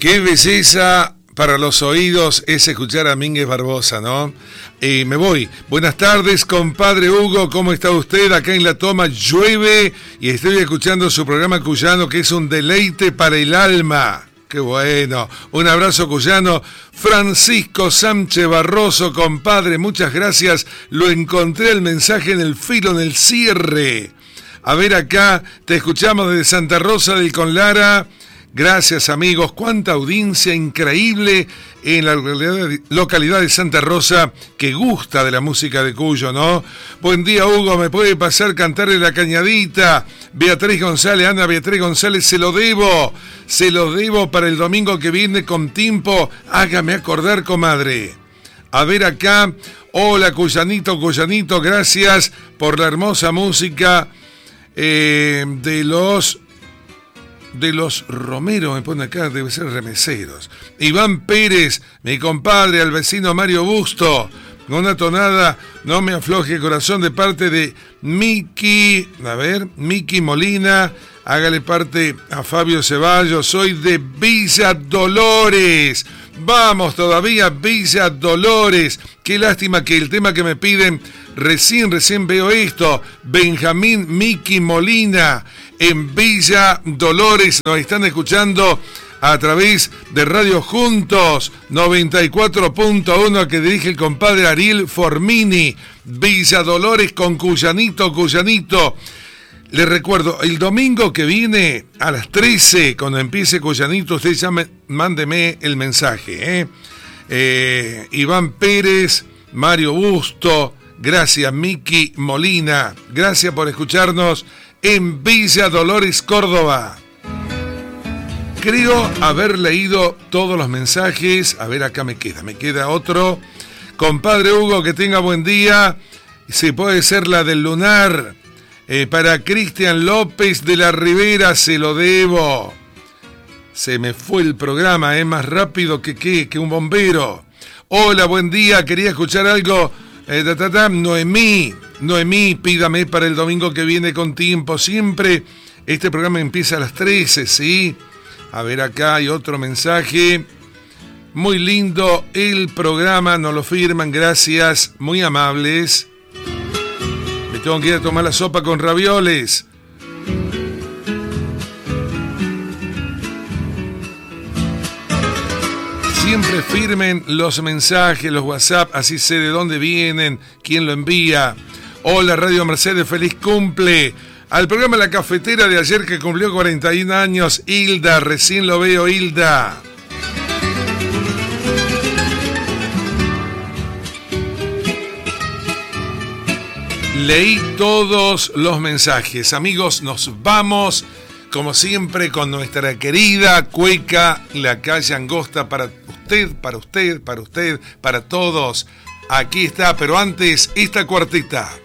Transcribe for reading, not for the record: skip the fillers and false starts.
Qué belleza para los oídos es escuchar a Mínguez Barbosa, ¿no? Me voy. Buenas tardes, compadre Hugo, ¿cómo está usted? Acá en La Toma llueve y estoy escuchando su programa cuyano, que es un deleite para el alma. ¡Qué bueno! Un abrazo cuyano. Francisco Sánchez Barroso, compadre, muchas gracias. Lo encontré el mensaje en el filo, en el cierre. A ver acá, te escuchamos desde Santa Rosa del Conlara. Gracias, amigos. Cuánta audiencia increíble en la localidad de Santa Rosa que gusta de la música de Cuyo, ¿no? Buen día, Hugo. ¿Me puede pasar cantarle La Cañadita? Beatriz González, Ana Beatriz González, se lo debo. Se lo debo para el domingo que viene con tiempo. Hágame acordar, comadre. A ver acá. Hola, Cuyanito, gracias por la hermosa música de los Romero, me pone acá, debe ser Remeseros. Iván Pérez, mi compadre, al vecino Mario Busto, con una tonada, no me afloje corazón, de parte de Miki Molina. Hágale parte a Fabio Ceballos, soy de Villa Dolores. Vamos todavía, Villa Dolores. Qué lástima que el tema que me piden, recién veo esto. Benjamín Miki Molina, en Villa Dolores, nos están escuchando a través de Radio Juntos 94.1, que dirige el compadre Ariel Formini. Villa Dolores con Cuyanito. Les recuerdo, el domingo que viene a las 13, cuando empiece Cuyanito, usted ya mándeme el mensaje. Iván Pérez, Mario Busto, gracias Miki Molina, gracias por escucharnos en Villa Dolores, Córdoba. Creo haber leído todos los mensajes. A ver, acá me queda otro. Compadre Hugo, que tenga buen día. Si puede ser la del lunar. Para Cristian López de la Ribera, se lo debo. Se me fue el programa, más rápido que un bombero. Hola, buen día, quería escuchar algo. Noemí, pídame para el domingo que viene con tiempo. Siempre este programa empieza a las 13, ¿sí? A ver, acá hay otro mensaje. Muy lindo el programa, nos lo firman, gracias, muy amables. Me tengo que ir a tomar la sopa con ravioles. Siempre firmen los mensajes, los WhatsApp, así sé de dónde vienen, quién lo envía. Hola, Radio Mercedes, feliz cumple. Al programa La Cafetera de ayer, que cumplió 41 años, Hilda, recién lo veo, Hilda. Leí todos los mensajes. Amigos, nos vamos, como siempre, con nuestra querida cueca, La Calle Angosta, para usted, para todos. Aquí está, pero antes, esta cuarteta.